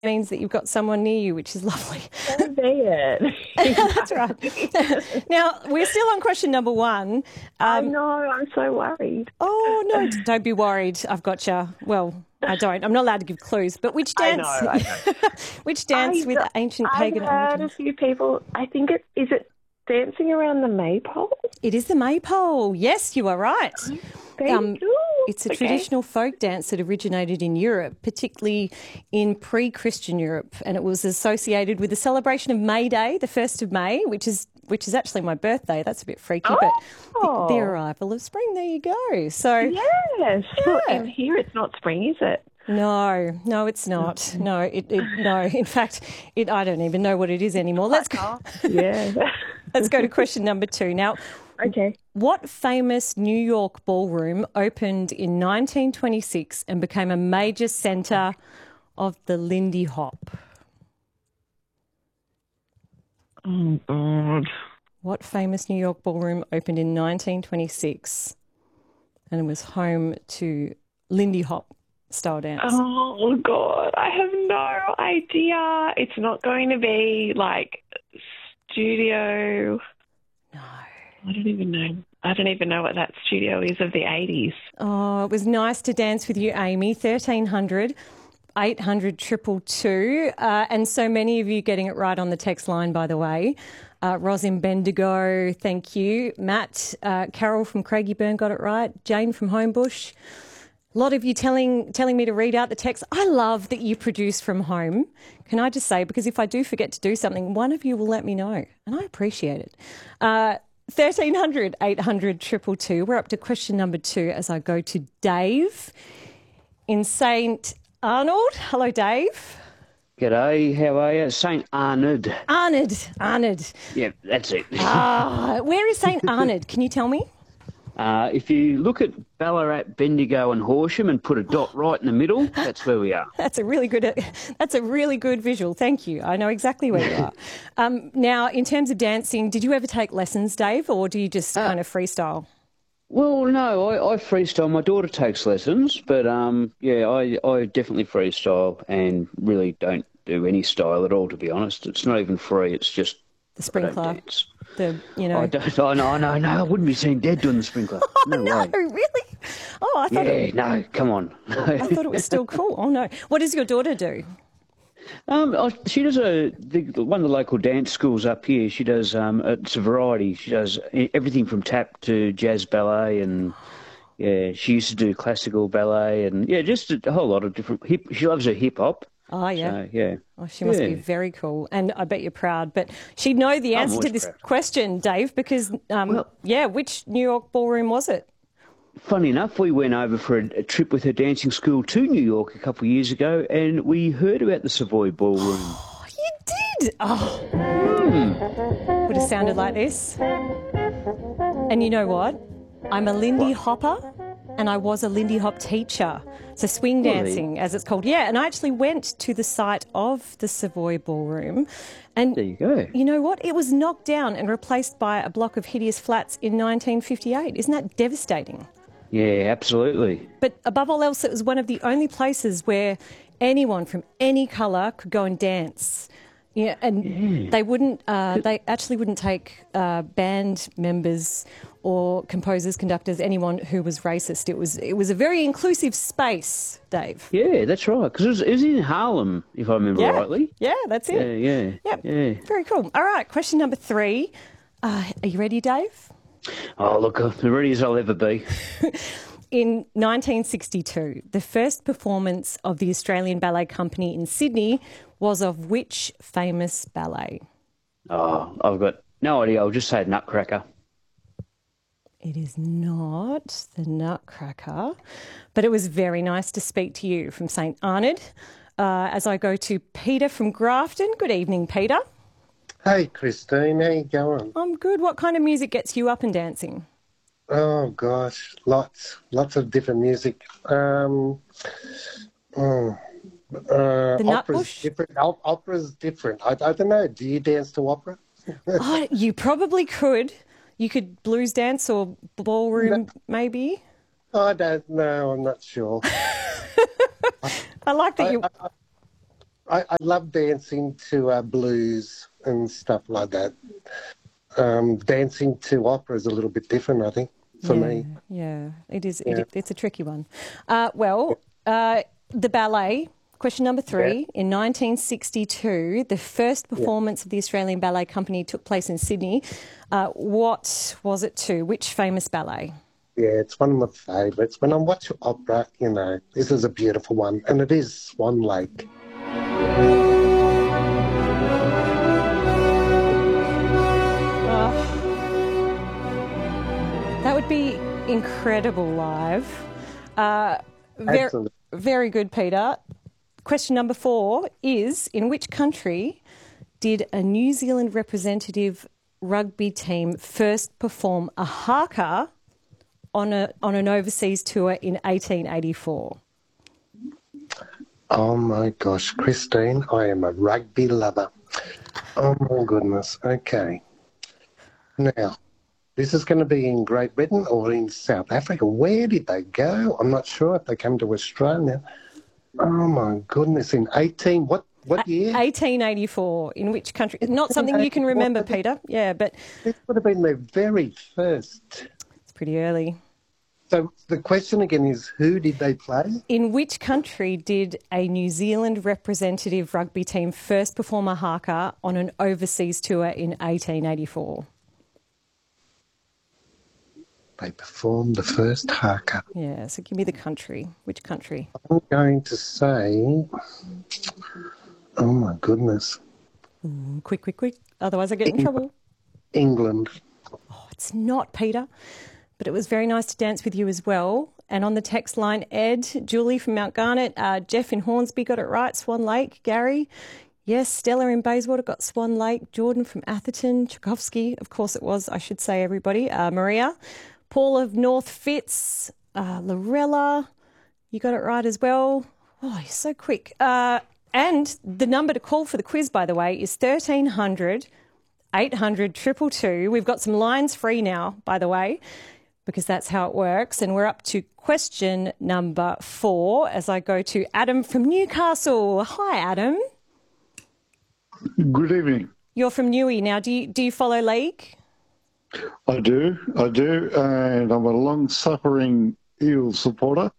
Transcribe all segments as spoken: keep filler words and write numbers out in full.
means that you've got someone near you, which is lovely. So be it. That's right. Now, we're still on question number one. Um, I know, I'm so worried. Oh, no, don't be worried. I've got you. Well, I don't. I'm not allowed to give clues. But which dance? I know, I know. Which dance I, with ancient I've pagan heard origins? a few people, I think it, is it dancing around the maypole? It is the maypole. Yes, you are right. Thank Um, you. It's a Okay. traditional folk dance that originated in Europe, particularly in pre-Christian Europe, and it was associated with the celebration of May Day, the first of May, which is which is actually my birthday. That's a bit freaky, but Oh. the, the arrival of spring. There you go. So Yes. Well, Yeah. in here it's not spring, is it? no, no, it's not. No, it, it no. In fact, it I don't even know what it is anymore. Let's go. Yeah. Let's go to question number two now. Okay. What famous New York ballroom opened in nineteen twenty-six and became a major centre of the Lindy Hop? Oh, God. What famous New York ballroom opened in nineteen twenty-six and was home to Lindy Hop style dance? Oh, God. I have no idea. It's not going to be like studio. No. I don't even know. I don't even know what that studio is of the eighties. Oh, it was nice to dance with you, Amy. thirteen hundred, eight hundred, two two two. Uh, and so many of you getting it right on the text line, by the way. Uh, Rosin Bendigo, thank you. Matt, uh, Carol from Craigieburn got it right. Jane from Homebush. A lot of you telling telling me to read out the text. I love that you produce from home. Can I just say, because if I do forget to do something, one of you will let me know, and I appreciate it. Uh, thirteen hundred, eight hundred, two two two. We're up to question number two as I go to Dave in Saint Arnold. Hello, Dave. G'day, how are you? Saint Arnold. Arnold, Arnold. Yeah, that's it. Ah, where is Saint Arnold? Can you tell me? Uh, if you look at Ballarat, Bendigo and Horsham and put a dot right in the middle, that's where we are. That's a really good. That's a really good visual. Thank you. I know exactly where you are. Um, now, in terms of dancing, did you ever take lessons, Dave, or do you just Uh, kind of freestyle? Well, no, I, I freestyle. My daughter takes lessons, but um, yeah, I, I definitely freestyle and really don't do any style at all, to be honest. It's not even free. It's just The I don't sprinkler, dance. the you know. I don't. I know. No, no, I wouldn't be seen dead doing the sprinkler. No no, way. really? Oh, I thought Yeah, it, no, come on. I thought it was still cool. Oh no, what does your daughter do? Um, I- she does a the, one of the local dance schools up here. She does um, it's a variety. She does e- everything from tap to jazz ballet, and yeah, she used to do classical ballet, and yeah, just a, a whole lot of different. Hip, she loves her hip hop. Oh yeah. So, yeah. Oh, she must be Yeah. very cool, and I bet you're proud. But she'd know the I'm answer to always this proud. question, Dave, because um, Well- yeah, which New York ballroom was it? Funny enough, we went over for a, a trip with her dancing school to New York a couple of years ago, and we heard about the Savoy Ballroom. Oh, you did. Oh, would have sounded like this. And you know what? I'm a Lindy Hopper, and I was a Lindy Hop teacher. So swing Really? dancing, as it's called. Yeah, and I actually went to the site of the Savoy Ballroom. And There you go. you know what? It was knocked down and replaced by a block of hideous flats in nineteen fifty-eight. Isn't that devastating? Yeah, absolutely. But above all else, it was one of the only places where anyone from any colour could go and dance. Yeah, and they wouldn't. Uh, they actually wouldn't take uh, band members or composers, conductors, anyone who was racist. It was it was a very inclusive space, Dave. Yeah, that's right. Because it was, it was in Harlem, if I remember Yeah, rightly. yeah, that's it. Yeah, yeah, Yep. yeah. Very cool. All right, question number three. Uh, are you ready, Dave? Oh, look, as ready as I'll ever be. In nineteen sixty-two, the first performance of the Australian Ballet Company in Sydney was of which famous ballet? Oh, I've got no idea. I'll just say Nutcracker. It is not the Nutcracker, but it was very nice to speak to you from Saint Arnold. Uh, as I go to Peter from Grafton. Good evening, Peter. Hey, Christine, how you going? I'm good. What kind of music gets you up and dancing? Oh, gosh, lots, lots of different music. Um, mm, uh, The opera's Nutbush? different. Op- opera's different. I, I don't know. Do you dance to opera? Oh, you probably could. You could blues dance or ballroom, maybe. I don't know. I'm not sure. I like that I, you. I, I, I love dancing to uh, blues and stuff like that. Um, dancing to opera is a little bit different, I think, for yeah, me. Yeah, it is. Yeah. It, it's a tricky one. Uh, well, uh, the ballet. Question number three. In nineteen sixty-two, the first performance of the Australian Ballet Company took place in Sydney. Uh, what was it to? Which famous ballet? Yeah, it's one of my favourites. When I watch opera, you know, this is a beautiful one, and it is Swan Lake. That would be incredible live. Uh, very, Absolutely. very good, Peter. Question number four is, in which country did a New Zealand representative rugby team first perform a haka on, a, on an overseas tour in eighteen eighty-four? Oh my gosh, Christine, I am a rugby lover. Oh my goodness. Okay. Now, this is going to be in Great Britain or in South Africa. Where did they go? I'm not sure if they came to Australia. Oh my goodness, in eighteen, what, what year? eighteen eighty-four. In which country? Not something you can remember, Peter. Yeah, but This would have been their very first. it's pretty early. So the question again is, who did they play? In which country did a New Zealand representative rugby team first perform a haka on an overseas tour in eighteen eighty-four? They performed the first haka. Yeah, so give me the country. Which country? I'm going to say, oh my goodness, Ooh, quick, quick, quick. Otherwise I get in trouble. England. Oh, it's not, Peter. But it was very nice to dance with you as well. And on the text line, Ed, Julie from Mount Garnet, uh, Jeff in Hornsby got it right, Swan Lake, Gary. Yes, Stella in Bayswater got Swan Lake, Jordan from Atherton, Tchaikovsky, of course it was, I should say, everybody. Uh, Maria, Paul of North Fitz, uh, Lorella, you got it right as well. Oh, you're so quick. Uh, and the number to call for the quiz, by the way, is thirteen hundred, eight hundred, two two two. We've got some lines free now, by the way, because that's how it works. And we're up to question number four as I go to Adam from Newcastle. Hi, Adam. Good evening. You're from Newey. Now, do you, do you follow league? I do, I do, and I'm a long-suffering Eels supporter.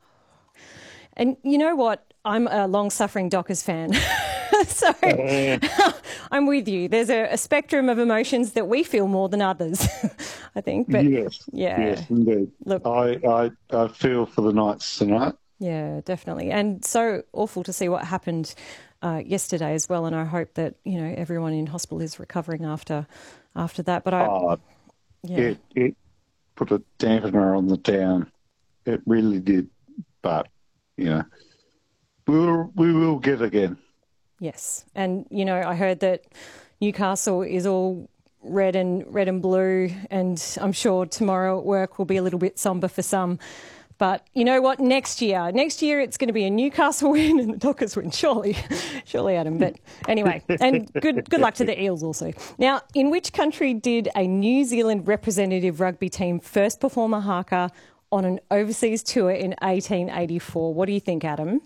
And you know what? I'm a long-suffering Dockers fan. So I'm with you. There's a, a spectrum of emotions that we feel more than others, I think. But yes, yeah, yes, indeed. Look, I, I, I feel for the Knights tonight. Yeah, definitely. And so awful to see what happened uh, yesterday as well. And I hope that, you know, everyone in hospital is recovering after after that. But I, Oh, yeah, it, it put a dampener on the town. It really did. But, you know, we will, we will get again. yes. And, you know, I heard that Newcastle is all red and red and blue. And I'm sure tomorrow at work will be a little bit sombre for some. But you know what? Next year, next year it's going to be a Newcastle win and the Dockers win, surely, surely, Adam. But anyway, and good good luck to the Eels also. Now, in which country did a New Zealand representative rugby team first perform a haka on an overseas tour in eighteen eighty-four? What do you think, Adam?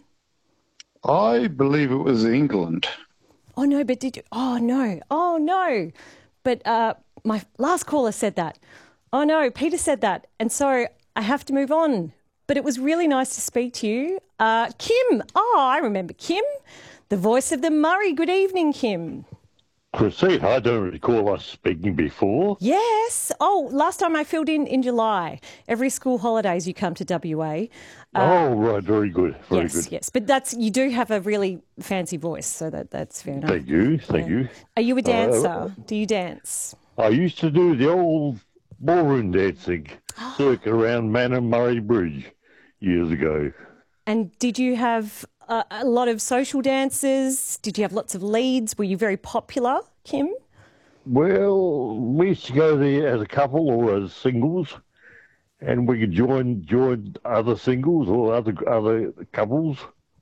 I believe it was England. Oh no, but did you? Oh no, oh no. But uh, my last caller said that. Oh no, Peter said that, and so I have to move on. But it was really nice to speak to you. Uh, Kim, oh, I remember Kim, the voice of the Murray. Good evening, Kim. Christine, I don't recall us speaking before. Yes. Oh, last time I filled in in July. Every school holidays you come to W A. Uh, oh, right, very good, very yes, good. yes. But that's you do have a really fancy voice, so that, that's fair enough. Thank you, thank Yeah. you. Are you a dancer? Uh, do you dance? I used to do the old ballroom dancing circuit around Manor Murray Bridge years ago. And did you have a, a lot of social dances? Did you have lots of leads? Were you very popular, Kim? Well, we used to go there as a couple or as singles, and we could join join other singles or other other couples.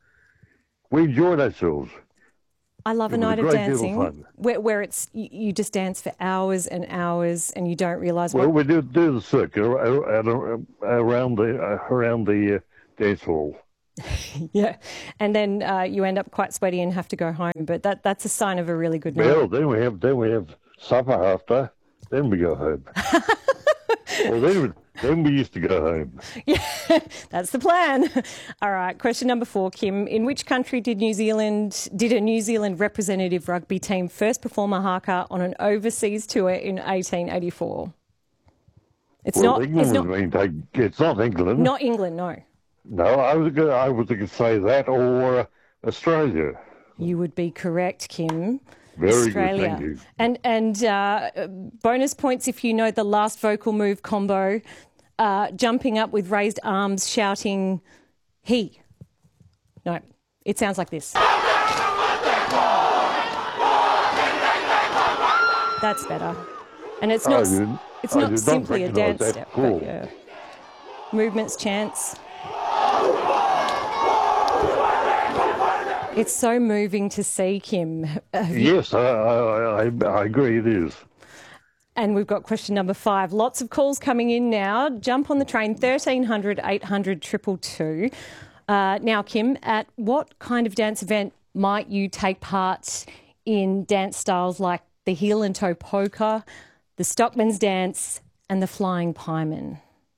We enjoyed ourselves. I love a It was night a of great deal of dancing fun. where, where it's you, you just dance for hours and hours and you don't realise Well, what. we did do the circuit ar- ar- around the uh, around the uh, dance hall. Yeah, and then uh, you end up quite sweaty and have to go home. But that that's a sign of a really good night. Well, then we have then we have supper after. Then we go home. Well, then then we used to go home. Yeah, that's the plan. All right, question number four, Kim. In which country did New Zealand did a New Zealand representative rugby team first perform a haka on an overseas tour in eighteen eighty-four? It's well, not. England It's not. Been taken, it's not England. Not England. No. No, I was going. I was going to say that or uh, Australia. You would be correct, Kim. Very Australia. good, thank you. And and uh, bonus points if you know the last vocal move combo, uh, jumping up with raised arms, shouting, "He." No, it sounds like this. That's better. And it's not. I didn't- It's I not did not simply a recognise dance that step, call. but yeah. Movements, chants. It's so moving to see, Kim. Have you- Yes, I, I, I, I agree. It is. And we've got question number five. Lots of calls coming in now. Jump on the train, thirteen hundred, eight hundred, two two two. Uh, now, Kim, at what kind of dance event might you take part in dance styles like the heel and toe polka, the Stockman's dance and the flying pieman?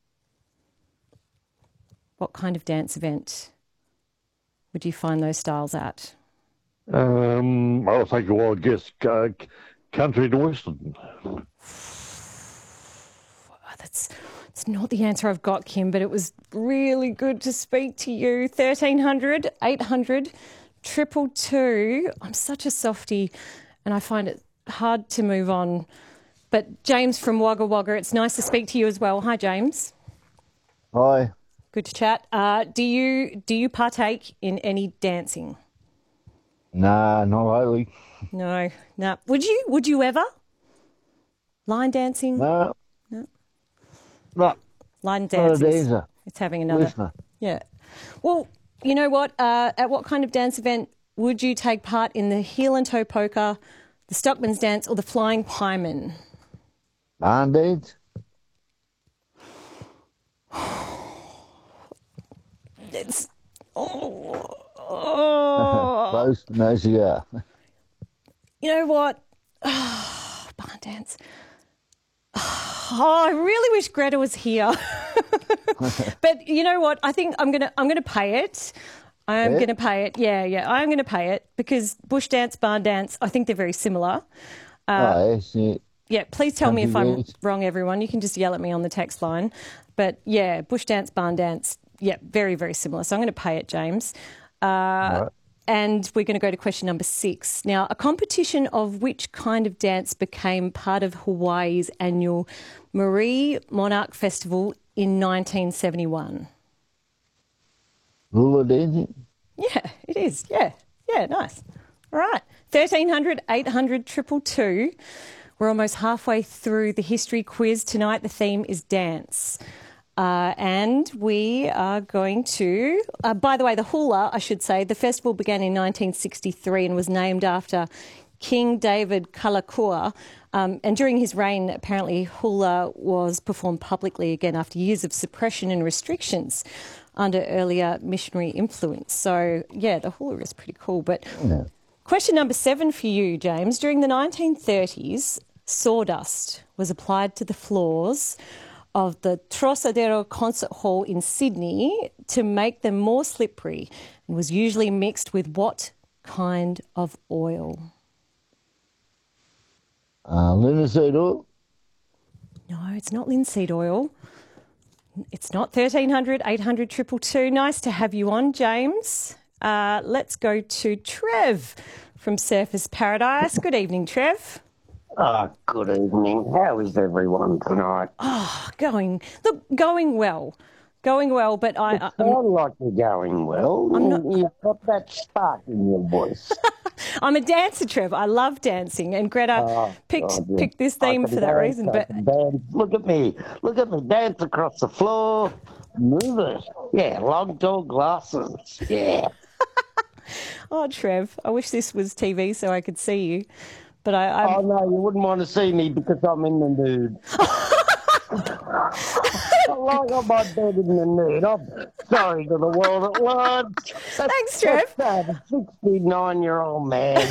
What kind of dance event would you find those styles at? Um, I'll take a wild guess. Uh, country and western. Oh, that's it's not the answer I've got, Kim, but it was really good to speak to you. thirteen hundred, eight hundred, two two two. I'm such a softie and I find it hard to move on. But James from Wagga Wagga, it's nice to speak to you as well. Hi, James. Hi. Good to chat. Uh, do you do you partake in any dancing? Nah, not really. No, no. Would you? Would you ever? Line dancing? No. No. No. Line Not a dancing. dancer. It's having another. Listener. Yeah. Well, you know what? Uh, at what kind of dance event would you take part in the heel and toe polka, the Stockman's dance, or the flying pieman? Barn dance? It's oh, oh. Close. No cigar. You know what? Oh, barn dance. Oh, I really wish Greta was here. But you know what? I think I'm gonna I'm gonna pay it. I am Yeah? gonna pay it. Yeah, yeah. I'm gonna pay it because bush dance, barn dance, I think they're very similar. Uh, oh, yes, yeah. Yeah, please tell me if Country I'm dance. wrong, everyone. You can just yell at me on the text line. But yeah, bush dance, barn dance, yeah, very, very similar. So I'm going to pay it, James. Uh, Right. And we're going to go to question number six. Now, a competition of which kind of dance became part of Hawaii's annual Marie Monarch Festival in nineteen seventy-one? Hula dancing? Yeah, it is. Yeah, yeah, nice. All right, thirteen hundred, eight hundred, two two two. We're almost halfway through the history quiz tonight. The theme is dance. Uh, and we are going to, uh, by the way, the hula, I should say, the festival began in nineteen sixty-three and was named after King David Kalakua. Um, and during his reign, apparently hula was performed publicly again after years of suppression and restrictions under earlier missionary influence. So, yeah, the hula is pretty cool. But Yeah. question number seven for you, James. During the nineteen thirties, sawdust was applied to the floors of the Trocadero Concert Hall in Sydney to make them more slippery and was usually mixed with what kind of oil? Uh, linseed oil? No, it's not linseed oil. It's not thirteen hundred, eight hundred, two two two. Nice to have you on, James. Uh, let's go to Trev from Surfers Paradise. Good evening, Trev. Ah, good evening. How is everyone tonight? Oh, going, look, going well. Going well, but I... I I'm, Sound like you're going well. I'm not- You've got that spark in your voice. I'm a dancer, Trev. I love dancing, and Greta Oh, picked God, yeah. picked this I theme can for that dance, reason. I But can dance. Look at me. Look at me dance across the floor. Move it. Yeah, long, tall glasses. Yeah. oh, Trev, I wish this was T V so I could see you. But I, I'm, Oh, no, you wouldn't want to see me because I'm in the mood. Like I'm my bed in the nude. I'm sorry to the world at large. Thanks, Trev. That's sad. A sixty-nine-year-old man